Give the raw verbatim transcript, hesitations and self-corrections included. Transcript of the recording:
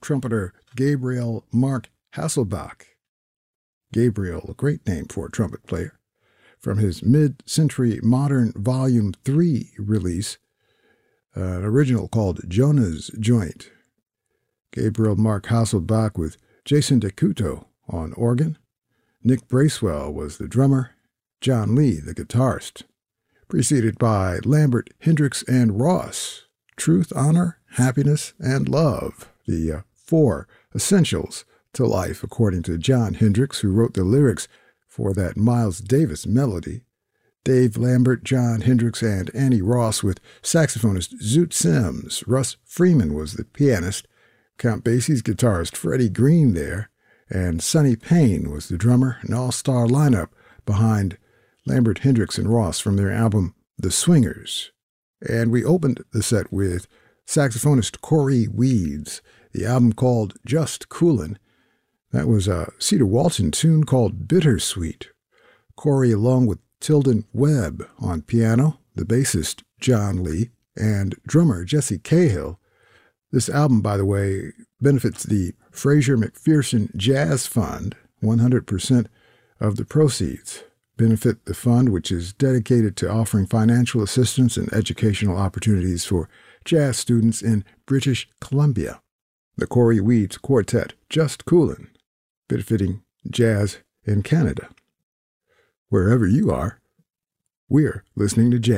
trumpeter Gabriel Mark Hasselbach. Gabriel, a great name for a trumpet player. From his mid-century modern Volume three release, uh, an original called Jonah's Joint. Gabriel Mark Hasselbach with Jason DeCuto on organ. Nick Bracewell was the drummer, John Lee the guitarist. Preceded by Lambert, Hendricks, and Ross. Truth, honor, happiness, and love. The uh, four essentials to life, according to John Hendricks, who wrote the lyrics for that Miles Davis melody. Dave Lambert, John Hendricks, and Annie Ross with saxophonist Zoot Sims. Russ Freeman was the pianist. Count Basie's guitarist Freddie Green there. And Sonny Payne was the drummer, an all-star lineup behind Lambert, Hendricks, and Ross from their album The Swingers. And we opened the set with saxophonist Corey Weeds, the album called Just Coolin'. That was a Cedar Walton tune called Bittersweet. Corey, along with Tilden Webb on piano, the bassist John Lee, and drummer Jesse Cahill. This album, by the way, benefits the Fraser McPherson Jazz Fund. one hundred percent of the proceeds benefit the fund, which is dedicated to offering financial assistance and educational opportunities for jazz students in British Columbia. The Corey Weeds Quartet, Just Coolin', benefiting jazz in Canada. Wherever you are, we're listening to jazz.